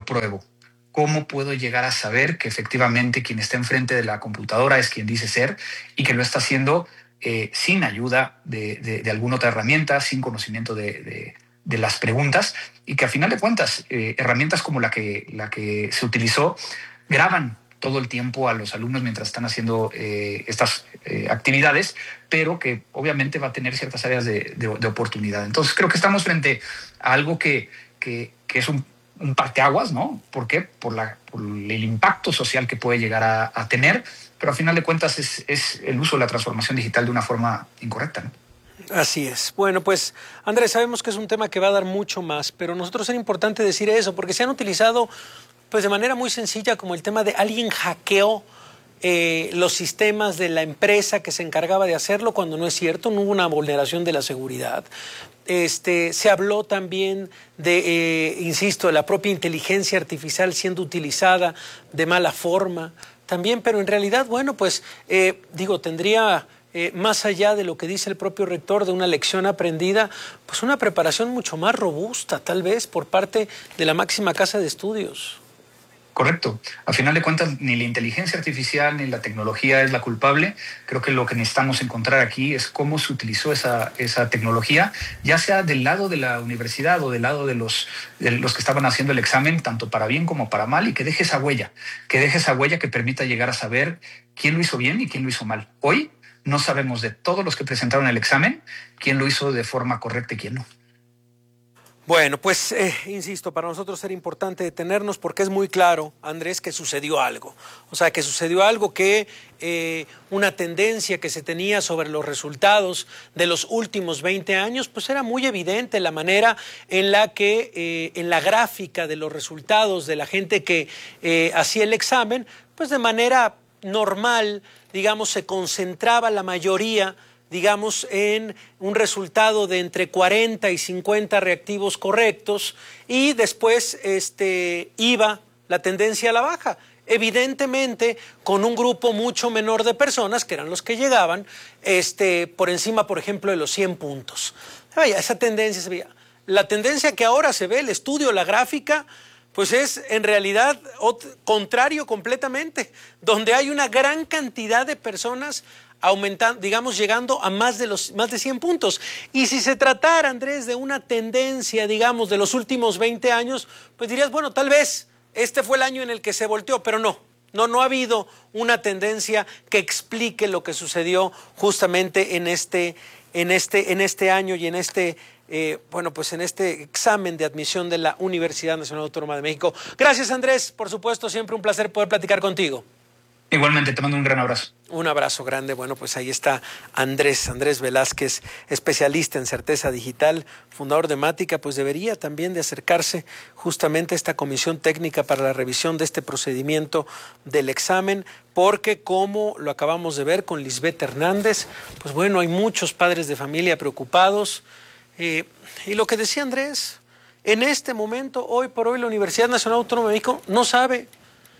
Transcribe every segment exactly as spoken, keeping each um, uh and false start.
pruebo? ¿Cómo puedo llegar a saber que efectivamente quien está enfrente de la computadora es quien dice ser y que lo está haciendo eh, sin ayuda de, de, de alguna otra herramienta, sin conocimiento de, de, de las preguntas, y que a final de cuentas eh, herramientas como la que, la que se utilizó graban todo el tiempo a los alumnos mientras están haciendo eh, estas eh, actividades, pero que obviamente va a tener ciertas áreas de, de, de oportunidad. Entonces creo que estamos frente a algo que, que, que es un, un parteaguas, ¿no? ¿Por qué? Por, la, por el impacto social que puede llegar a, a tener, pero a final de cuentas es, es el uso de la transformación digital de una forma incorrecta, ¿no? Así es. Bueno, pues Andrés, sabemos que es un tema que va a dar mucho más, pero nosotros era importante decir eso, porque se han utilizado pues de manera muy sencilla como el tema de alguien hackeó eh, los sistemas de la empresa que se encargaba de hacerlo, cuando no es cierto, no hubo una vulneración de la seguridad. Este, se habló también de, eh, insisto, de la propia inteligencia artificial siendo utilizada de mala forma también, pero en realidad, bueno, pues eh, digo, tendría... Eh, más allá de lo que dice el propio rector de una lección aprendida, pues una preparación mucho más robusta, tal vez, por parte de la máxima casa de estudios. Correcto. A final de cuentas, ni la inteligencia artificial ni la tecnología es la culpable. Creo que lo que necesitamos encontrar aquí es cómo se utilizó esa, esa tecnología, ya sea del lado de la universidad o del lado de los, de los que estaban haciendo el examen, tanto para bien como para mal, y que deje esa huella, que deje esa huella que permita llegar a saber quién lo hizo bien y quién lo hizo mal. Hoy no sabemos de todos los que presentaron el examen quién lo hizo de forma correcta y quién no. Bueno, pues, eh, insisto, para nosotros era importante detenernos porque es muy claro, Andrés, que sucedió algo. O sea, que sucedió algo que eh, una tendencia que se tenía sobre los resultados de los últimos veinte años, pues era muy evidente la manera en la que eh, en la gráfica de los resultados de la gente que eh, hacía el examen, pues de manera normal, digamos, se concentraba la mayoría, digamos, en un resultado de entre cuarenta y cincuenta reactivos correctos, y después este, iba la tendencia a la baja. Evidentemente, con un grupo mucho menor de personas, que eran los que llegaban, este, por encima, por ejemplo, de los cien puntos. Vaya, esa tendencia se veía. La tendencia que ahora se ve, el estudio, la gráfica, pues es en realidad contrario completamente, donde hay una gran cantidad de personas aumentando, digamos, llegando a más de los más de cien puntos. Y si se tratara, Andrés, de una tendencia, digamos, de los últimos veinte años, pues dirías, bueno, tal vez este fue el año en el que se volteó, pero no. No, no ha habido una tendencia que explique lo que sucedió justamente en este, en este, en este año y en este Eh, bueno, pues en este examen de admisión de la Universidad Nacional Autónoma de México. Gracias, Andrés, por supuesto, siempre un placer poder platicar contigo. Igualmente, te mando un gran abrazo. Un abrazo grande. Bueno, pues ahí está Andrés, Andrés Velázquez, especialista en certeza digital, fundador de Mática, pues debería también de acercarse justamente a esta comisión técnica para la revisión de este procedimiento del examen, porque como lo acabamos de ver con Lisbeth Hernández, pues bueno, hay muchos padres de familia preocupados. Eh, y lo que decía Andrés, en este momento, hoy por hoy, la Universidad Nacional Autónoma de México no sabe,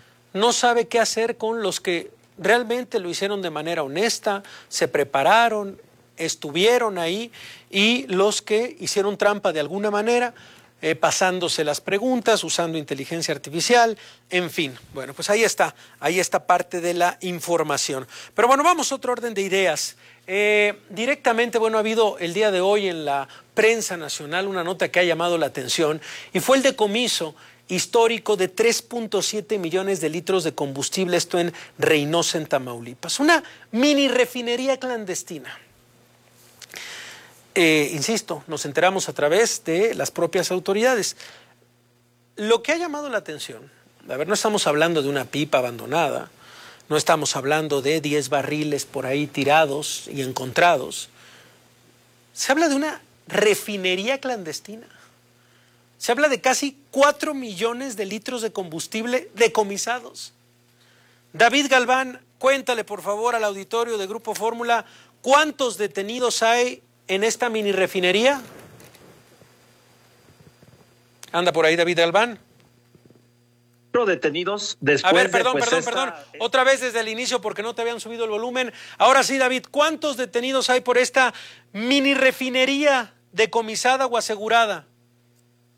no sabe qué hacer con los que realmente lo hicieron de manera honesta, se prepararon, estuvieron ahí, y los que hicieron trampa de alguna manera, eh, pasándose las preguntas, usando inteligencia artificial, en fin. Bueno, pues ahí está, ahí está parte de la información. Pero bueno, vamos a otro orden de ideas. Eh, directamente, bueno, ha habido el día de hoy en la prensa nacional una nota que ha llamado la atención, y fue el decomiso histórico de tres punto siete millones de litros de combustible, esto en Reynosa, en Tamaulipas, una mini refinería clandestina. Eh, insisto, nos enteramos a través de las propias autoridades. Lo que ha llamado la atención, a ver, no estamos hablando de una pipa abandonada, no estamos hablando de diez barriles por ahí tirados y encontrados. Se habla de una refinería clandestina. Se habla de casi cuatro millones de litros de combustible decomisados. David Galván, cuéntale por favor al auditorio de Grupo Fórmula, ¿cuántos detenidos hay en esta mini refinería? ¿Anda por ahí David Galván? Detenidos después A ver, perdón, de, pues, perdón, esta... perdón. Otra vez desde el inicio porque no te habían subido el volumen. Ahora sí, David, ¿cuántos detenidos hay por esta mini refinería decomisada o asegurada?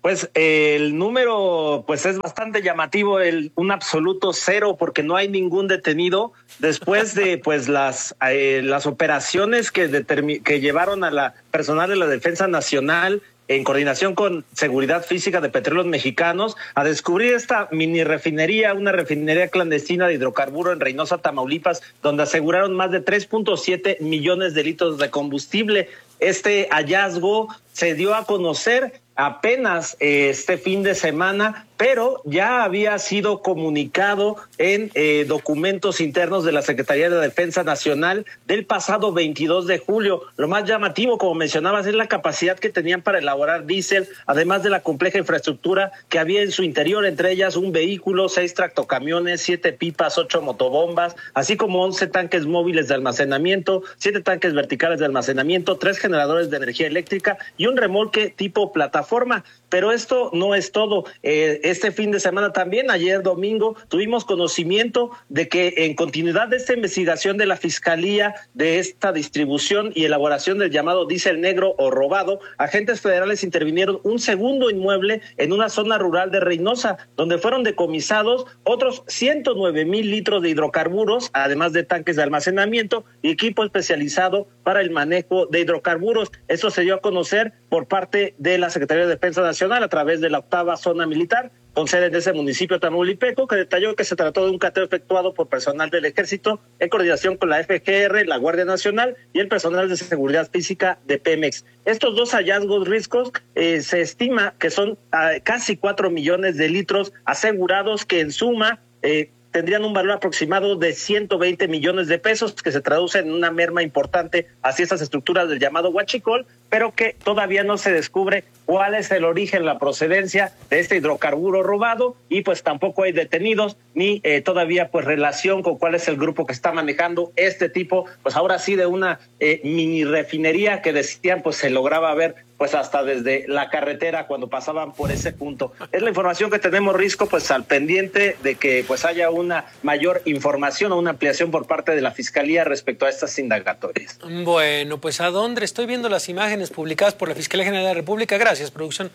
Pues eh, el número pues es bastante llamativo, el un absoluto cero, porque no hay ningún detenido después de pues las eh, las operaciones que que llevaron a la personal de la Defensa Nacional en coordinación con Seguridad Física de Petróleos Mexicanos a descubrir esta mini refinería, una refinería clandestina de hidrocarburo en Reynosa, Tamaulipas, donde aseguraron más de tres punto siete millones de litros de combustible. Este hallazgo se dio a conocer apenas eh, este fin de semana, pero ya había sido comunicado en eh, documentos internos de la Secretaría de Defensa Nacional del pasado veintidós de julio. Lo más llamativo, como mencionabas, es la capacidad que tenían para elaborar diésel, además de la compleja infraestructura que había en su interior, entre ellas un vehículo, seis tractocamiones, siete pipas, ocho motobombas, así como once tanques móviles de almacenamiento, siete tanques verticales de almacenamiento, tres generadores de energía eléctrica y un remolque tipo plataforma. Forma, pero esto no es todo. Eh, este fin de semana también, ayer domingo, tuvimos conocimiento de que en continuidad de esta investigación de la Fiscalía de esta distribución y elaboración del llamado diésel negro o robado, agentes federales intervinieron un segundo inmueble en una zona rural de Reynosa, donde fueron decomisados otros ciento nueve mil litros de hidrocarburos, además de tanques de almacenamiento y equipo especializado para el manejo de hidrocarburos. Esto se dio a conocer por parte de la Secretaría de Defensa Nacional a través de la octava zona militar, con sede en ese municipio tamaulipeco, que detalló que se trató de un cateo efectuado por personal del Ejército en coordinación con la F G R, la Guardia Nacional y el personal de seguridad física de Pemex. Estos dos hallazgos riscos eh, se estima que son eh, casi cuatro millones de litros asegurados, que en suma eh, tendrían un valor aproximado de ciento veinte millones de pesos, que se traduce en una merma importante hacia estas estructuras del llamado huachicol, pero que todavía no se descubre cuál es el origen, la procedencia de este hidrocarburo robado, y pues tampoco hay detenidos ni eh, todavía pues relación con cuál es el grupo que está manejando este tipo, pues ahora sí de una eh, mini refinería que decían pues se lograba ver pues hasta desde la carretera cuando pasaban por ese punto. Es la información que tenemos, Risco, pues al pendiente de que pues haya una mayor información o una ampliación por parte de la Fiscalía respecto a estas indagatorias. Bueno, pues ¿a dónde? Estoy viendo las imágenes publicadas por la Fiscalía General de la República. Gracias, producción.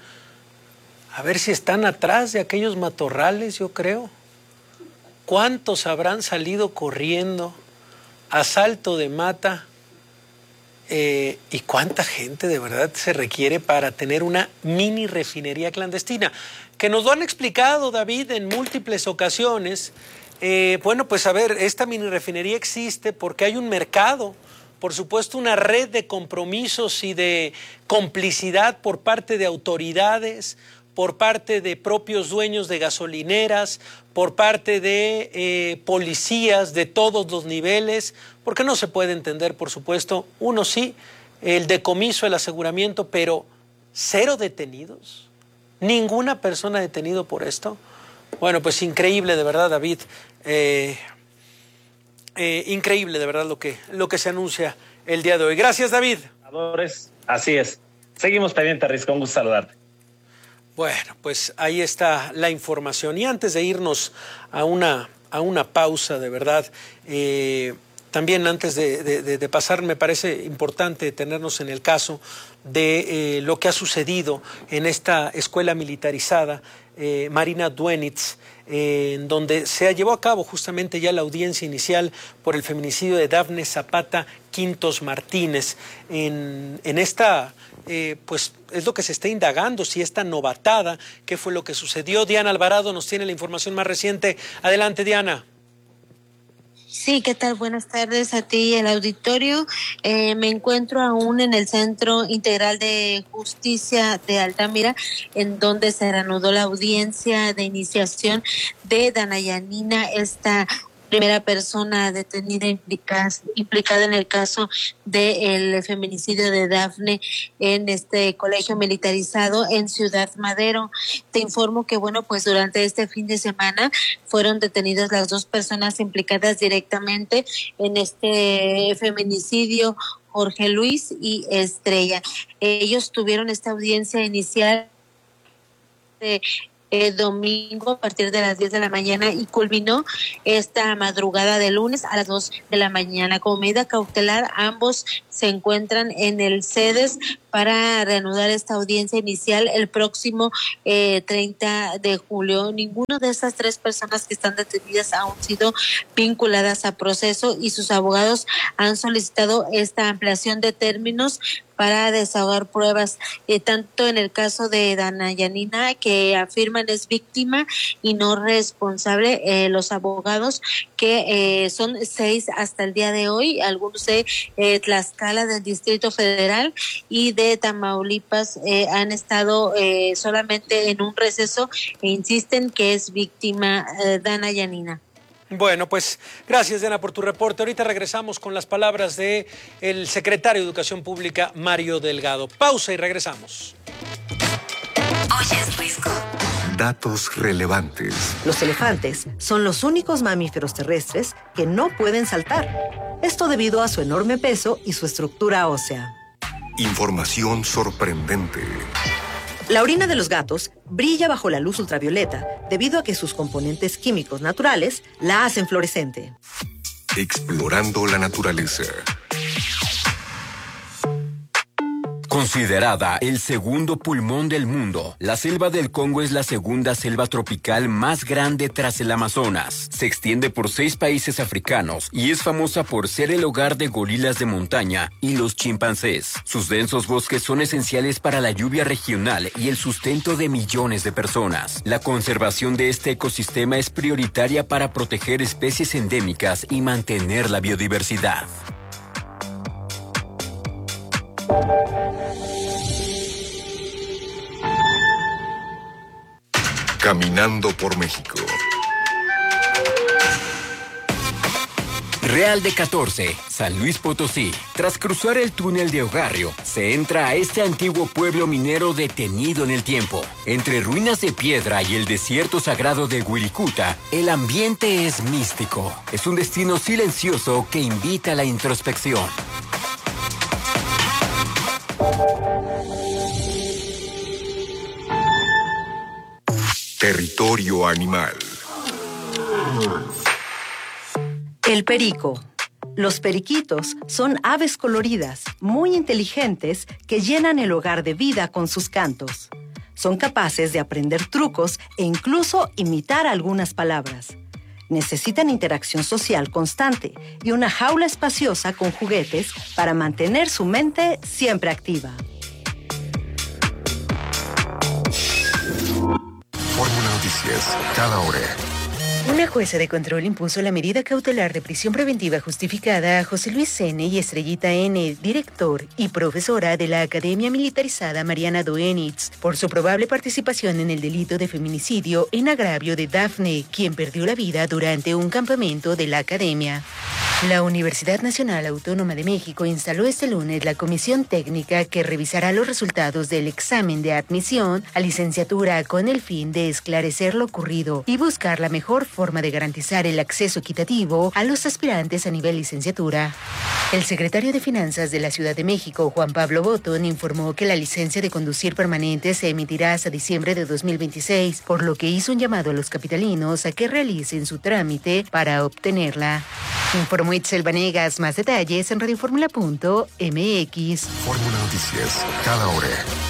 A ver si están atrás de aquellos matorrales, yo creo. ¿Cuántos habrán salido corriendo a salto de mata? Eh, ¿Y cuánta gente de verdad se requiere para tener una mini refinería clandestina? Que nos lo han explicado, David, en múltiples ocasiones. Eh, bueno, pues a ver, esta mini refinería existe porque hay un mercado, por supuesto una red de compromisos y de complicidad por parte de autoridades, por parte de propios dueños de gasolineras, por parte de eh, policías de todos los niveles, porque no se puede entender, por supuesto, uno sí, el decomiso, el aseguramiento, pero cero detenidos, ninguna persona detenido por esto. Bueno, pues increíble de verdad, David, eh, eh, increíble de verdad lo que, lo que se anuncia el día de hoy. Gracias, David. Así es. Seguimos pendientes, Risco, un gusto saludarte. Bueno, pues ahí está la información. Y antes de irnos a una, a una pausa, de verdad, eh, también antes de, de, de pasar, me parece importante detenernos en el caso de eh, lo que ha sucedido en esta escuela militarizada, eh, Marina Duenitz, eh, en donde se llevó a cabo justamente ya la audiencia inicial por el feminicidio de Dafne Zapata Quintos Martínez. En, en esta... Eh, pues es lo que se está indagando, si esta novatada, qué fue lo que sucedió. Diana Alvarado nos tiene la información más reciente. Adelante, Diana. Sí, ¿qué tal? Buenas tardes a ti y al auditorio. Eh, me encuentro aún en el Centro Integral de Justicia de Altamira, en donde se reanudó la audiencia de iniciación de Dana Yanina, esta primera persona detenida implicada, implicada en el caso del feminicidio de Dafne en este colegio militarizado en Ciudad Madero. Te informo que, bueno, pues durante este fin de semana fueron detenidas las dos personas implicadas directamente en este feminicidio, Jorge Luis y Estrella. Ellos tuvieron esta audiencia inicial de eh, domingo a partir de las diez de la mañana y culminó esta madrugada de lunes a las dos de la mañana. Como medida cautelar, ambos se encuentran en el CEDES para reanudar esta audiencia inicial el próximo eh, treinta de julio. Ninguno de estas tres personas que están detenidas han sido vinculadas a proceso y sus abogados han solicitado esta ampliación de términos para desahogar pruebas, eh, tanto en el caso de Dana Yanina, que afirman es víctima y no responsable, eh, los abogados, que eh, son seis hasta el día de hoy, algunos de eh, Tlaxcala, del Distrito Federal, y de Tamaulipas, eh, han estado eh, solamente en un receso e insisten que es víctima eh, Dana Yanina. Bueno, pues gracias, Diana, por tu reporte. Ahorita regresamos con las palabras de el secretario de Educación Pública, Mario Delgado. Pausa y regresamos. Oyes Risco. Datos relevantes. Los elefantes son los únicos mamíferos terrestres que no pueden saltar. Esto debido a su enorme peso y su estructura ósea. Información sorprendente. La orina de los gatos brilla bajo la luz ultravioleta debido a que sus componentes químicos naturales la hacen fluorescente. Explorando la naturaleza. Considerada el segundo pulmón del mundo, la selva del Congo es la segunda selva tropical más grande tras el Amazonas. Se extiende por seis países africanos y es famosa por ser el hogar de gorilas de montaña y los chimpancés. Sus densos bosques son esenciales para la lluvia regional y el sustento de millones de personas. La conservación de este ecosistema es prioritaria para proteger especies endémicas y mantener la biodiversidad. Caminando por México. Real de catorce, San Luis Potosí. Tras cruzar el túnel de Ogarrio, se entra a este antiguo pueblo minero detenido en el tiempo. Entre ruinas de piedra y el desierto sagrado de Wirikuta, el ambiente es místico. Es un destino silencioso que invita a la introspección. Territorio animal. El perico. Los periquitos son aves coloridas, muy inteligentes, que llenan el hogar de vida con sus cantos. Son capaces de aprender trucos e incluso imitar algunas palabras. Necesitan interacción social constante y una jaula espaciosa con juguetes para mantener su mente siempre activa. Fórmula Noticias, cada hora. Una jueza de control impuso la medida cautelar de prisión preventiva justificada a José Luis N. y Estrellita N., director y profesora de la Academia Militarizada Mariana Doenitz, por su probable participación en el delito de feminicidio en agravio de Dafne, quien perdió la vida durante un campamento de la Academia. La Universidad Nacional Autónoma de México instaló este lunes la comisión técnica que revisará los resultados del examen de admisión a licenciatura con el fin de esclarecer lo ocurrido y buscar la mejor forma de garantizar el acceso equitativo a los aspirantes a nivel licenciatura. El secretario de Finanzas de la Ciudad de México, Juan Pablo Botón, informó que la licencia de conducir permanente se emitirá hasta diciembre de dos mil veintiséis, por lo que hizo un llamado a los capitalinos a que realicen su trámite para obtenerla. Informó Itzel Vanegas. Más detalles en radioformula punto m x. Fórmula Noticias, cada hora.